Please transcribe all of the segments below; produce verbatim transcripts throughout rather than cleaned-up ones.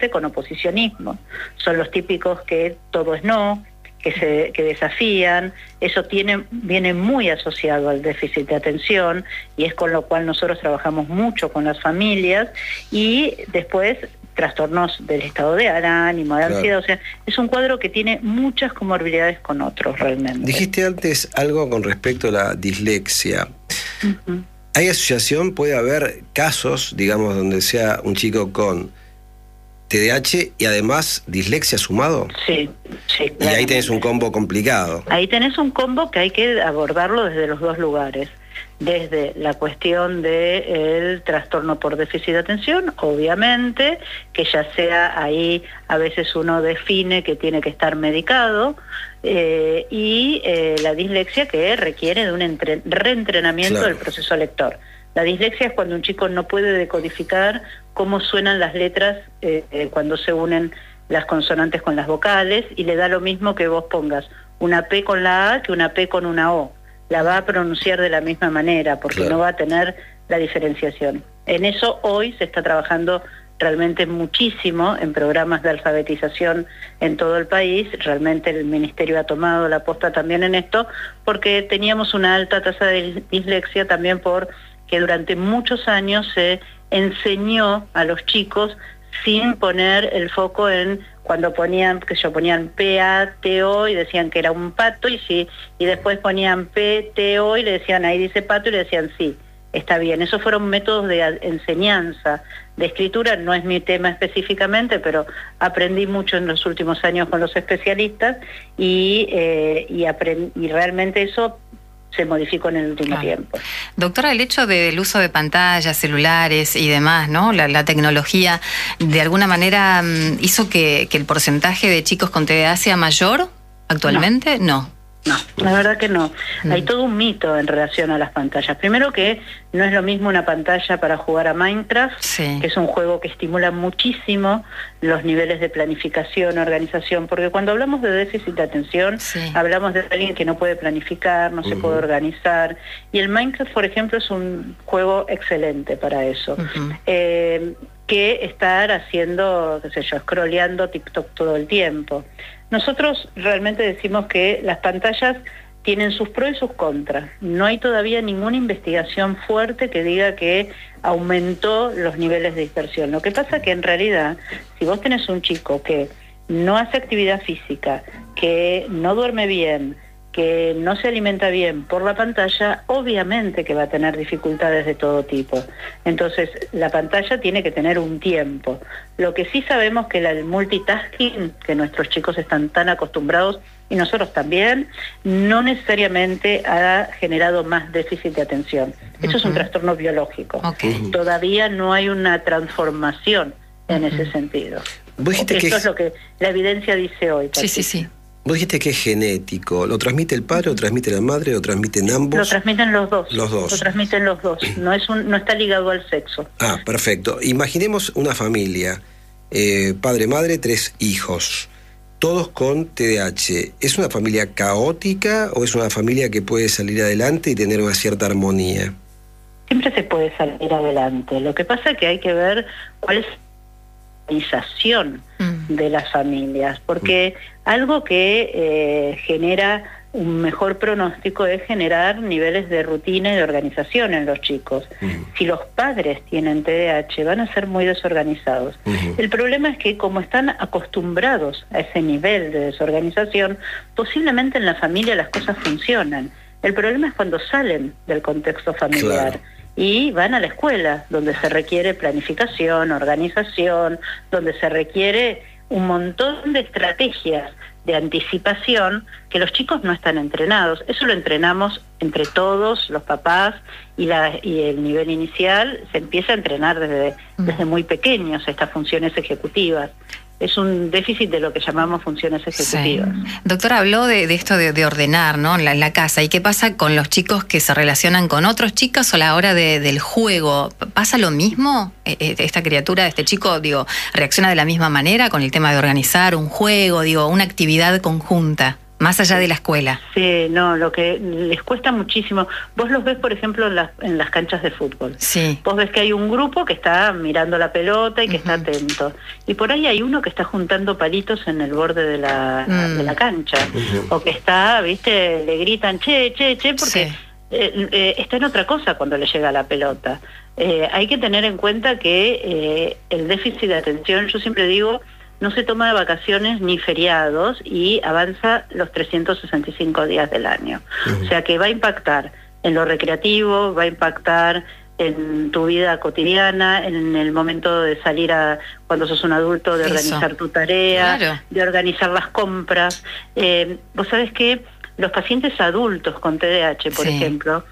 con oposicionismo. Son los típicos que todo es no, que se que desafían. Eso tiene viene muy asociado al déficit de atención, y es con lo cual nosotros trabajamos mucho con las familias. Y después trastornos del estado de ánimo, de ansiedad, claro. O sea, es un cuadro que tiene muchas comorbilidades con otros realmente. Dijiste antes algo con respecto a la dislexia. Uh-huh. ¿Hay asociación? ¿Puede haber casos, digamos, donde sea un chico con T D A H y además dislexia sumado? Sí, sí. Y ahí tenés un combo complicado. Ahí tenés un combo que hay que abordarlo desde los dos lugares. Desde la cuestión del trastorno por déficit de atención, obviamente, que ya sea ahí, a veces uno define que tiene que estar medicado, eh, y eh, la dislexia, que requiere de un entre- reentrenamiento claro. del proceso lector. La dislexia es cuando un chico no puede decodificar cómo suenan las letras eh, eh, cuando se unen las consonantes con las vocales, y le da lo mismo que vos pongas una P con la A que una P con una O. La va a pronunciar de la misma manera, porque claro. no va a tener la diferenciación. En eso hoy se está trabajando realmente muchísimo en programas de alfabetización en todo el país. Realmente el Ministerio ha tomado la posta también en esto, porque teníamos una alta tasa de dislexia también porque durante muchos años se enseñó a los chicos sin poner el foco en cuando ponían, que yo ponían P A T O y decían que era un pato, y sí, y después ponían P T O y le decían, ahí dice pato, y le decían sí, está bien. Esos fueron métodos de enseñanza, de escritura. No es mi tema específicamente, pero aprendí mucho en los últimos años con los especialistas, y, eh, y, aprend- y realmente eso se modificó en el último claro. tiempo. Doctora, el hecho del uso de pantallas, celulares y demás, ¿no? La, la tecnología, ¿de alguna manera hizo que, que el porcentaje de chicos con T D A sea mayor actualmente? No. no. No, la verdad que no. Mm. Hay todo un mito en relación a las pantallas. Primero, que no es lo mismo una pantalla para jugar a Minecraft, sí. que es un juego que estimula muchísimo los niveles de planificación, organización, porque cuando hablamos de déficit de atención, sí. hablamos de alguien que no puede planificar, no uh-huh. se puede organizar, y el Minecraft, por ejemplo, es un juego excelente para eso. Uh-huh. Eh, que estar haciendo, qué sé yo, scrolleando TikTok todo el tiempo. Nosotros realmente decimos que las pantallas tienen sus pros y sus contras. No hay todavía ninguna investigación fuerte que diga que aumentó los niveles de dispersión. Lo que pasa es que en realidad, si vos tenés un chico que no hace actividad física, que no duerme bien, que no se alimenta bien por la pantalla, obviamente que va a tener dificultades de todo tipo. Entonces, la pantalla tiene que tener un tiempo. Lo que sí sabemos que el multitasking, que nuestros chicos están tan acostumbrados, y nosotros también, no necesariamente ha generado más déficit de atención. Eso uh-huh. es un trastorno biológico. Okay. Todavía no hay una transformación en uh-huh. ese sentido. Esto que es lo que la evidencia dice hoy. Sí, sí, sí. Vos dijiste que es genético. ¿Lo transmite el padre, lo transmite la madre, lo transmiten ambos? Lo transmiten los dos. Los dos. Lo transmiten los dos. No es un, no está ligado al sexo. Ah, perfecto. Imaginemos una familia, eh, padre, madre, tres hijos, todos con T D A H. ¿Es una familia caótica o es una familia que puede salir adelante y tener una cierta armonía? Siempre se puede salir adelante. Lo que pasa es que hay que ver cuál es la organización mm. de las familias, porque mm. algo que eh, genera un mejor pronóstico es generar niveles de rutina y de organización en los chicos. Uh-huh. Si los padres tienen T D A H, van a ser muy desorganizados. Uh-huh. El problema es que como están acostumbrados a ese nivel de desorganización, posiblemente en la familia las cosas funcionan. El problema es cuando salen del contexto familiar. Claro. Y van a la escuela, donde se requiere planificación, organización, donde se requiere un montón de estrategias de anticipación que los chicos no están entrenados. Eso lo entrenamos entre todos, los papás, y, la, y el nivel inicial se empieza a entrenar desde, desde muy pequeños, estas funciones ejecutivas. Es un déficit de lo que llamamos funciones ejecutivas. Sí. Doctora, habló de, de esto de, de ordenar, ¿no? En la, en la casa. ¿Y qué pasa con los chicos que se relacionan con otros chicos a la hora de, del juego? ¿Pasa lo mismo? Esta criatura, este chico, digo, ¿reacciona de la misma manera con el tema de organizar un juego, digo, una actividad conjunta? más allá de la escuela. Sí, no, lo que les cuesta muchísimo. Vos los ves, por ejemplo, en las, en las canchas de fútbol. Sí. Vos ves que hay un grupo que está mirando la pelota y que uh-huh. está atento. Y por ahí hay uno que está juntando palitos en el borde de la, mm. de la cancha. Uh-huh. O que está, viste, le gritan, che, che, che, porque sí. eh, eh, está en otra cosa cuando le llega la pelota. Eh, hay que tener en cuenta que eh, el déficit de atención, yo siempre digo, no se toma de vacaciones ni feriados y avanza los trescientos sesenta y cinco días del año. Uh-huh. O sea que va a impactar en lo recreativo, va a impactar en tu vida cotidiana, en el momento de salir a cuando sos un adulto, de organizar Eso. tu tarea, claro. de organizar las compras. Eh, vos sabés que los pacientes adultos con T D A H, por sí. ejemplo,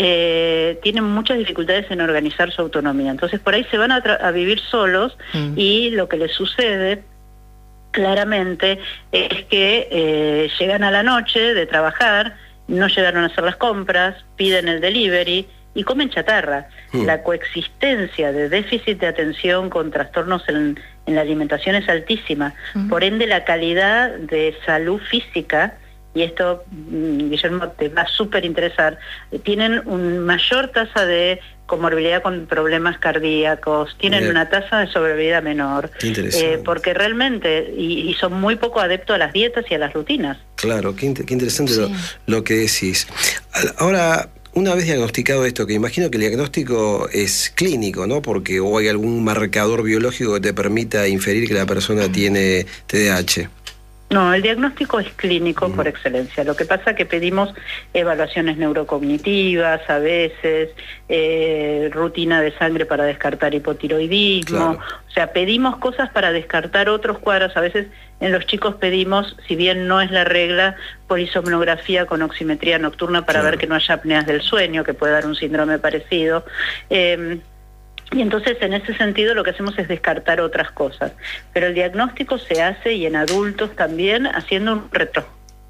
Eh, tienen muchas dificultades en organizar su autonomía. Entonces por ahí se van a, a vivir solos mm. y lo que les sucede claramente es que eh, llegan a la noche de trabajar, no llegaron a hacer las compras, piden el delivery y comen chatarra. Mm. La coexistencia de déficit de atención con trastornos en, en la alimentación es altísima. Mm. Por ende, la calidad de salud física, y esto, Guillermo, te va a súper interesar, tienen una mayor tasa de comorbilidad con problemas cardíacos, tienen Bien. una tasa de sobrevida menor, eh, porque realmente, y, y son muy poco adeptos a las dietas y a las rutinas. Claro, qué, qué interesante sí. lo, lo que decís. Ahora, una vez diagnosticado esto, que imagino que el diagnóstico es clínico, ¿no? Porque o hay algún marcador biológico que te permita inferir que la persona tiene T D A H. No, el diagnóstico es clínico uh-huh. por excelencia. Lo que pasa es que pedimos evaluaciones neurocognitivas, a veces, eh, rutina de sangre para descartar hipotiroidismo. Claro. O sea, pedimos cosas para descartar otros cuadros. A veces en los chicos pedimos, si bien no es la regla, polisomnografía con oximetría nocturna para claro. ver que no haya apneas del sueño, que puede dar un síndrome parecido. Eh, Y entonces, en ese sentido, lo que hacemos es descartar otras cosas. Pero el diagnóstico se hace, y en adultos también, haciendo un retro.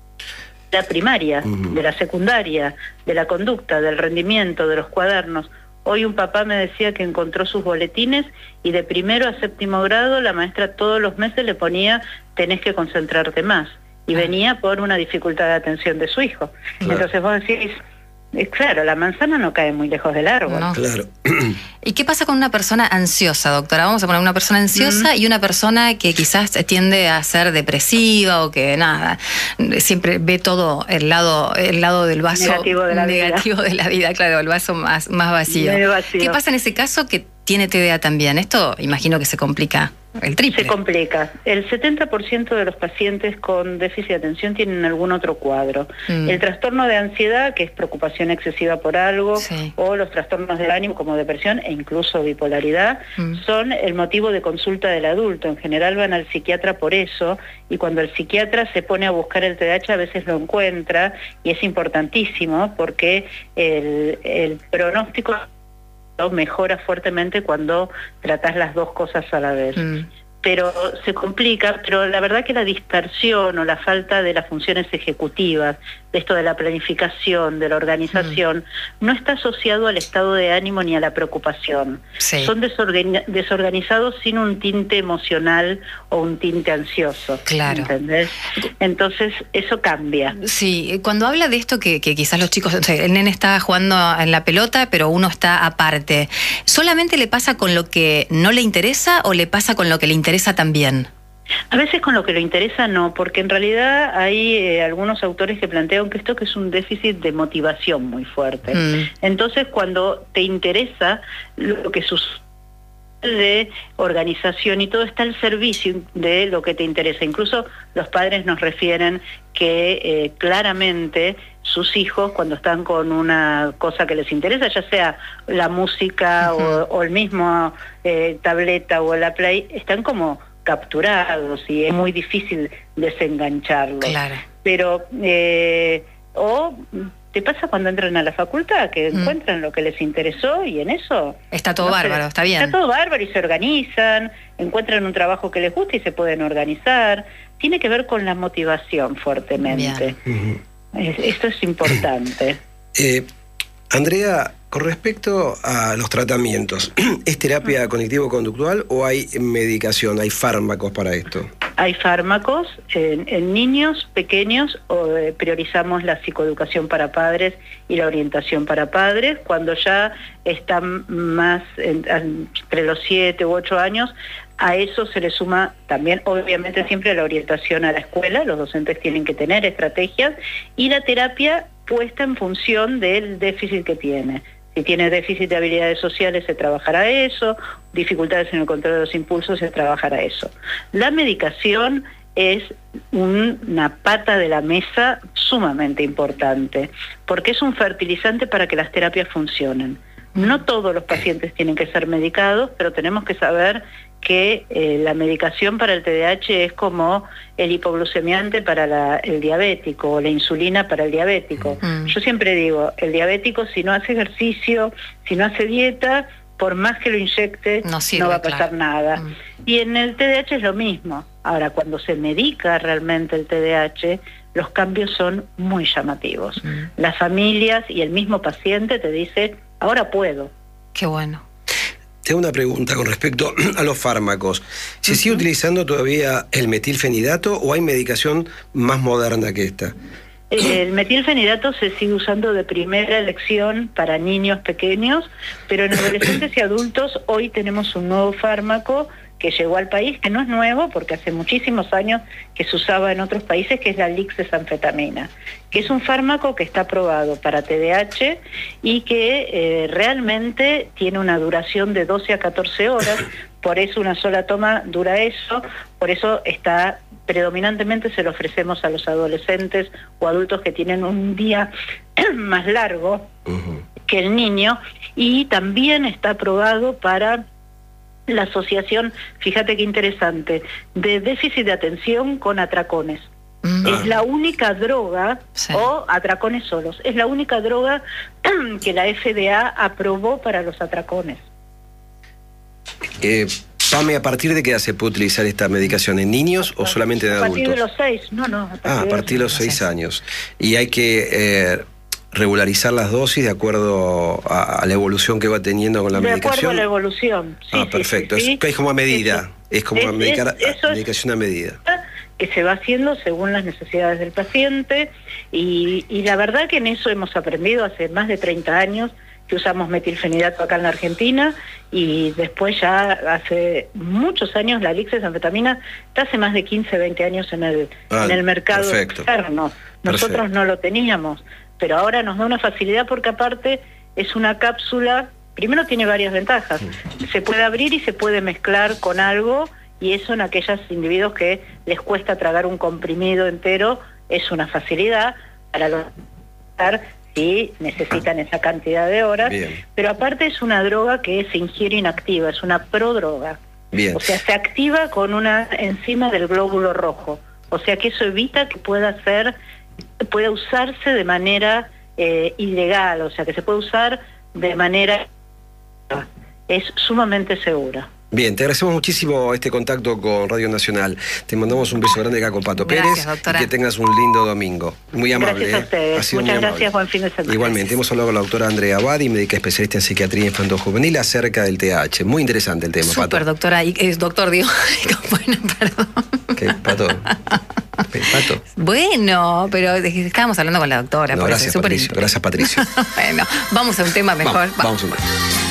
De la primaria, uh-huh. de la secundaria, de la conducta, del rendimiento, de los cuadernos. Hoy un papá me decía que encontró sus boletines y de primero a séptimo grado la maestra todos los meses le ponía tenés que concentrarte más. Y ah. venía por una dificultad de atención de su hijo. Claro. Entonces vos decís... Claro, la manzana no cae muy lejos del árbol. No. Claro. ¿Y qué pasa con una persona ansiosa, doctora? Vamos a poner una persona ansiosa mm. y una persona que quizás tiende a ser depresiva o que nada, siempre ve todo el lado el lado del vaso negativo de la negativo vida, de la vida claro, el vaso más, más vacío. vacío. ¿Qué pasa en ese caso que tiene T D A también? Esto imagino que se complica el triple. Se complica. El setenta por ciento de los pacientes con déficit de atención tienen algún otro cuadro. Mm. El trastorno de ansiedad, que es preocupación excesiva por algo, sí. o los trastornos del ánimo como depresión e incluso bipolaridad, mm. son el motivo de consulta del adulto. En general van al psiquiatra por eso, y cuando el psiquiatra se pone a buscar el T D A H a veces lo encuentra, y es importantísimo porque el, el pronóstico mejora fuertemente cuando tratás las dos cosas a la vez. Mm. Pero se complica, pero la verdad que la dispersión o la falta de las funciones ejecutivas, de esto de la planificación, de la organización, mm. no está asociado al estado de ánimo ni a la preocupación. Sí. Son desorgan- desorganizados sin un tinte emocional o un tinte ansioso. Claro. ¿Entendés? Entonces, eso cambia. Sí, cuando habla de esto que, que quizás los chicos, o sea, el nene está jugando en la pelota, pero uno está aparte, ¿solamente le pasa con lo que no le interesa o le pasa con lo que le interesa también? A veces con lo que le interesa no, porque en realidad hay eh, algunos autores que plantean que esto que es un déficit de motivación muy fuerte. Mm. Entonces, cuando te interesa lo que sucede de organización y todo está al servicio de lo que te interesa. Incluso los padres nos refieren que eh, claramente sus hijos, cuando están con una cosa que les interesa, ya sea la música uh-huh. o, o el mismo eh, tableta o la Play, están como capturados y es muy difícil desengancharlos. Claro. Pero, eh, o te pasa cuando entran a la facultad, que mm. encuentran lo que les interesó y en eso... Está todo no bárbaro, se, está bien. Está todo bárbaro y se organizan, encuentran un trabajo que les gusta y se pueden organizar. Tiene que ver con la motivación fuertemente. Es, esto es importante. Eh, Andrea, con respecto a los tratamientos, ¿es terapia cognitivo-conductual o hay medicación, hay fármacos para esto? Hay fármacos, en, en niños pequeños o, eh, priorizamos la psicoeducación para padres y la orientación para padres. Cuando ya están más en, entre los siete u ocho años, a eso se le suma también, obviamente, siempre la orientación a la escuela. Los docentes tienen que tener estrategias y la terapia puesta en función del déficit que tiene. Si tiene déficit de habilidades sociales, se trabajará eso, dificultades en el control de los impulsos, se trabajará eso. La medicación es un, una pata de la mesa sumamente importante, porque es un fertilizante para que las terapias funcionen. No todos los pacientes tienen que ser medicados, pero tenemos que saber que eh, la medicación para el T D A H es como el hipoglucemiante para la, el diabético o la insulina para el diabético. Mm. Yo siempre digo, el diabético si no hace ejercicio, si no hace dieta, por más que lo inyecte, no, sirve, no va a pasar claro. nada. Mm. Y en el T D A H es lo mismo. Ahora, cuando se medica realmente el T D A H, los cambios son muy llamativos. Mm. Las familias y el mismo paciente te dice, ahora puedo. Qué bueno. Tengo una pregunta con respecto a los fármacos. ¿Se uh-huh. sigue utilizando todavía el metilfenidato o hay medicación más moderna que esta? El metilfenidato se sigue usando de primera elección para niños pequeños, pero en adolescentes y adultos hoy tenemos un nuevo fármaco que llegó al país, que no es nuevo porque hace muchísimos años que se usaba en otros países, que es la lixesanfetamina, que es un fármaco que está aprobado para T D A H y que eh, realmente tiene una duración de doce a catorce horas, por eso una sola toma dura eso, por eso está predominantemente se lo ofrecemos a los adolescentes o adultos que tienen un día más largo uh-huh. que el niño, y también está aprobado para la asociación, fíjate qué interesante, de déficit de atención con atracones. Mm. Es la única droga, sí. o atracones solos, es la única droga que la F D A aprobó para los atracones. Eh, Pame, ¿a partir de qué edad se puede utilizar esta medicación? ¿En niños o solamente en adultos? A partir de los seis, no, no. A partir ah, a partir de los seis años. Y hay que eh, regularizar las dosis de acuerdo a, a la evolución que va teniendo con la de medicación. De acuerdo a la evolución. Sí, ah, sí, perfecto. Sí, sí. Es, es como a medida. Es, es como es, medicar, es, a, medicación a medida. Que se va haciendo según las necesidades del paciente, y, y la verdad que en eso hemos aprendido hace más de treinta años que usamos metilfenidato acá en la Argentina, y después ya hace muchos años la lixesanfetamina está hace más de quince, veinte años en el, ah, en el mercado perfecto. externo. Nosotros perfecto. No lo teníamos, pero ahora nos da una facilidad porque aparte es una cápsula, primero tiene varias ventajas, mm. se puede abrir y se puede mezclar con algo, y eso en aquellos individuos que les cuesta tragar un comprimido entero es una facilidad para los si necesitan esa cantidad de horas. Bien. Pero aparte es una droga que se ingiere inactiva, es una prodroga. Bien. O sea, se activa con una enzima del glóbulo rojo, o sea que eso evita que pueda ser, pueda usarse de manera eh, ilegal, o sea que se puede usar de manera, es sumamente segura. Bien, te agradecemos muchísimo este contacto con Radio Nacional. Te mandamos un beso grande acá con Pato Pérez. Gracias, doctora. Y que tengas un lindo domingo. Muy amable. Gracias a ustedes. Ha sido Muchas muy gracias, amable. Buen fin de semana. Igualmente, hemos hablado con la doctora Andrea Abadi, médica especialista en psiquiatría infanto-juvenil, acerca del T D A H. Muy interesante el tema, Súper, Pato. doctora. Y, eh, doctor, digo, bueno, perdón. ¿Qué, Pato? Pato. Bueno, pero estábamos hablando con la doctora. No, por gracias, eso, Patricio. Gracias, Patricio. Bueno, vamos a un tema mejor. Vamos, vamos a un tema.